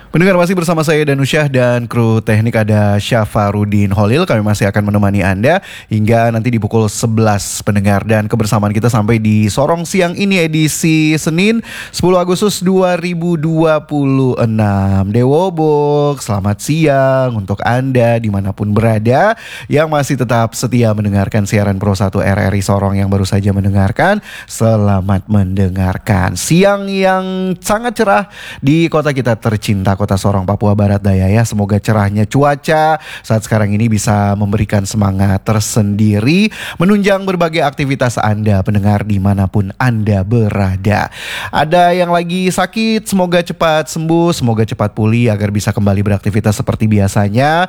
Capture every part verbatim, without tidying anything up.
Pendengar, masih bersama saya Danusyah dan kru teknik ada Syafarudin Holil. Kami masih akan menemani Anda hingga nanti di pukul sebelas pendengar. Dan kebersamaan kita sampai di Sorong Siang ini edisi Senin sepuluh Agustus dua ribu dua puluh enam. Dewobok, selamat siang untuk Anda dimanapun berada yang masih tetap setia mendengarkan siaran Pro satu R R I Sorong. Yang baru saja mendengarkan, selamat mendengarkan. Siang yang sangat cerah di kota kita tercinta, Kota Sorong, Papua Barat Daya ya. Semoga cerahnya cuaca saat sekarang ini bisa memberikan semangat tersendiri menunjang berbagai aktivitas Anda pendengar dimanapun Anda berada. Ada yang lagi sakit, semoga cepat sembuh, semoga cepat pulih agar bisa kembali beraktivitas seperti biasanya.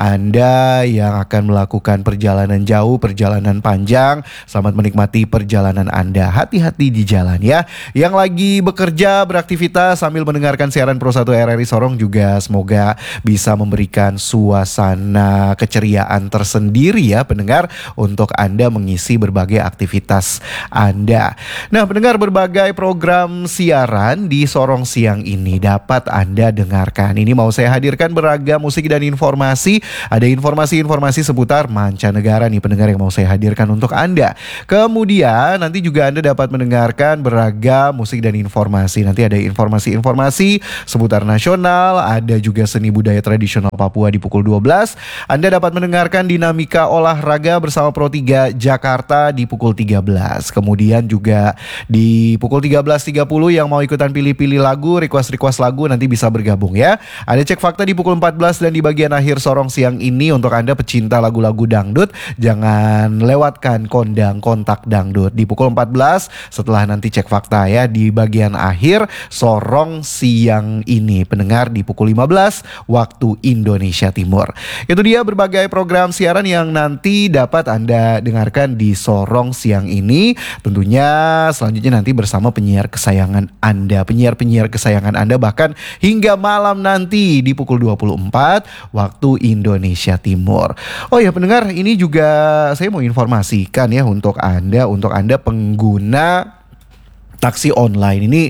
Anda yang akan melakukan perjalanan jauh, perjalanan panjang, selamat menikmati perjalanan Anda. Hati-hati di jalan ya. Yang lagi bekerja, beraktivitas sambil mendengarkan siaran Pro satu R R I Sorong juga semoga bisa memberikan suasana keceriaan tersendiri ya pendengar untuk Anda mengisi berbagai aktivitas Anda. Nah pendengar, berbagai program siaran di Sorong Siang ini dapat Anda dengarkan. Ini mau saya hadirkan beragam musik dan informasi. Ada informasi-informasi seputar mancanegara nih pendengar yang mau saya hadirkan untuk Anda. Kemudian nanti juga Anda dapat mendengarkan beragam musik dan informasi. Nanti ada informasi-informasi seputar nasional, ada juga seni budaya tradisional Papua di pukul dua belas. Anda dapat mendengarkan dinamika olahraga bersama Pro tiga Jakarta di pukul tiga belas. Kemudian juga di pukul tiga belas tiga puluh yang mau ikutan pilih-pilih lagu, request-request lagu nanti bisa bergabung ya. Ada cek fakta di pukul empat belas dan di bagian akhir Sorong Siang ini untuk Anda pecinta lagu-lagu dangdut, jangan lewatkan kondang kontak dangdut di pukul empat belas setelah nanti cek fakta ya di bagian akhir Sorong Siang ini pendengar di pukul lima belas waktu Indonesia Timur. Itu dia berbagai program siaran yang nanti dapat Anda dengarkan di Sorong Siang ini. Tentunya selanjutnya nanti bersama penyiar kesayangan Anda, penyiar-penyiar kesayangan Anda bahkan hingga malam nanti di pukul dua puluh empat waktu Indonesia Timur. Oh ya pendengar, ini juga saya mau informasikan ya untuk Anda, untuk Anda pengguna taksi online ini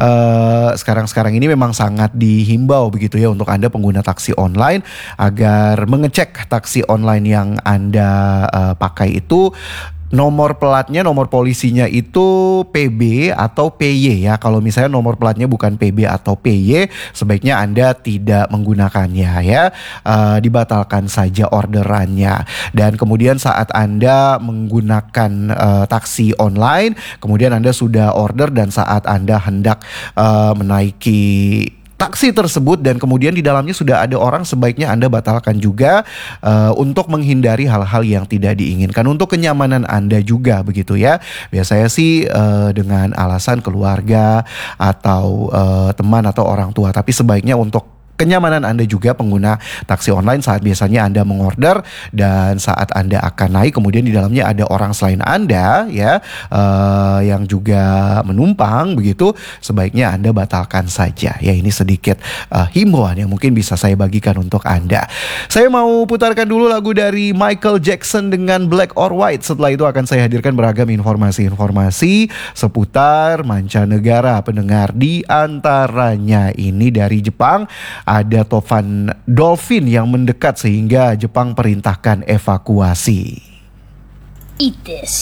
uh, sekarang-sekarang ini memang sangat dihimbau begitu ya untuk Anda pengguna taksi online agar mengecek taksi online yang Anda uh, pakai itu nomor platnya, nomor polisinya itu P B atau P Y ya. Kalau misalnya nomor platnya bukan P B atau P Y, sebaiknya Anda tidak menggunakannya ya. Uh, dibatalkan saja orderannya. Dan kemudian saat Anda menggunakan uh, taksi online, kemudian Anda sudah order dan saat Anda hendak uh, menaiki taksi tersebut dan kemudian di dalamnya sudah ada orang, sebaiknya Anda batalkan juga uh, untuk menghindari hal-hal yang tidak diinginkan, untuk kenyamanan Anda juga begitu ya. Biasanya sih uh, dengan alasan keluarga atau uh, teman atau orang tua, tapi sebaiknya untuk kenyamanan Anda juga pengguna taksi online saat biasanya Anda mengorder dan saat Anda akan naik kemudian di dalamnya ada orang selain Anda ya uh, yang juga menumpang begitu, sebaiknya Anda batalkan saja ya. Ini sedikit uh, himbauan yang mungkin bisa saya bagikan untuk Anda. Saya mau putarkan dulu lagu dari Michael Jackson dengan Black or White. Setelah itu akan saya hadirkan beragam informasi-informasi seputar mancanegara pendengar. Di antaranya ini dari Jepang, ada tofan dolphin yang mendekat sehingga Jepang perintahkan evakuasi. Eat this.